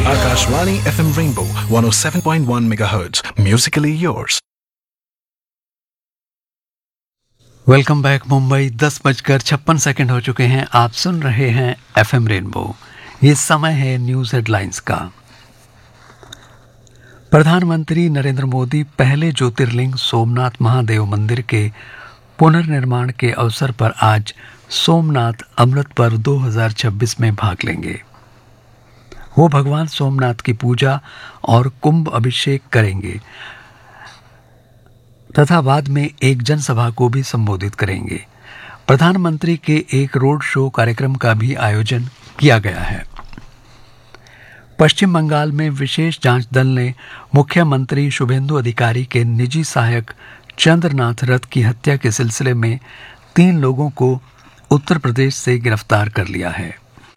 Akashvani FM Rainbow 107.1 MHz. Musically yours. Welcome back Mumbai. 10:56 हो चुके हैं। आप सुन रहे हैं FM रेनबो। ये समय है न्यूज़ हेडलाइंस का। प्रधानमंत्री नरेंद्र मोदी पहले ज्योतिर्लिंग सोमनाथ महादेव मंदिर के पुनर्निर्माण के अवसर पर आज सोमनाथ अमृत पर्व 2026 में भाग लेंगे। वो भगवान सोमनाथ की पूजा और कुंभ अभिषेक करेंगे तथा बाद में एक जनसभा को भी संबोधित करेंगे। प्रधानमंत्री के एक रोड शो कार्यक्रम का भी आयोजन किया गया है। पश्चिम बंगाल में विशेष जांच दल ने मुख्यमंत्री शुभेंदु अधिकारी के निजी सहायक चंद्रनाथ रथ की हत्या के सिलसिले में 3 लोगों को उत्तर प्रदेश से गिरफ्तार कर लिया है।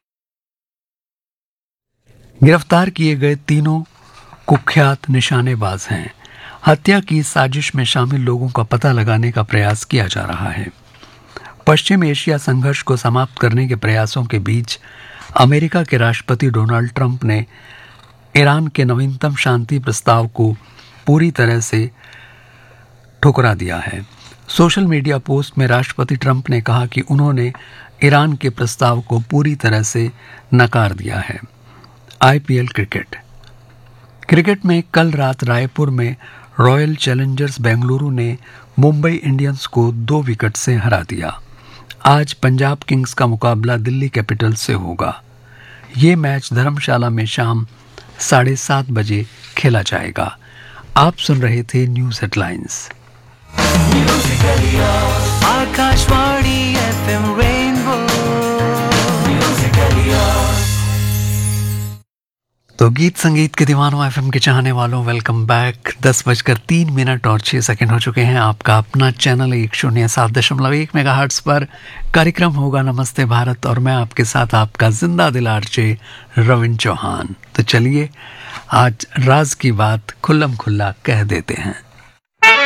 गिरफ्तार किए गए तीनों कुख्यात निशानेबाज हैं। हत्या की साजिश में शामिल लोगों का पता लगाने का प्रयास किया जा रहा है। पश्चिम एशिया संघर्ष को समाप्त करने के प्रयासों के बीच अमेरिका के राष्ट्रपति डोनाल्ड ट्रंप ने ईरान के नवीनतम शांति प्रस्ताव को पूरी तरह से ठुकरा दिया है। सोशल मीडिया पोस्ट में राष्ट्रपति ट्रंप ने कहा कि उन्होंने ईरान के प्रस्ताव को पूरी तरह से नकार दिया है। IPL क्रिकेट में कल रात रायपुर में रॉयल चैलेंजर्स बेंगलुरु ने मुंबई इंडियंस को 2 विकेट से हरा दिया। आज पंजाब किंग्स का मुकाबला दिल्ली कैपिटल्स से होगा। ये मैच धर्मशाला में शाम 7:30 बजे खेला जाएगा। आप सुन रहे थे news headlines. Akashvani FM rainbow. तो गीत संगीत के दीवानों FM के चाहने वालों, वेलकम बैक। 10:03 और 6 हो चुके हैं। आपका अपना चैनल 107.1 मेगाहर्ट्ज पर कार्यक्रम होगा नमस्ते भारत और मैं आपके साथ आपका जिंदा दिल आरजे रविंद्र चौहान। तो चलिए आज राज की बात खुल्लम खुल्ला कह देते हैं।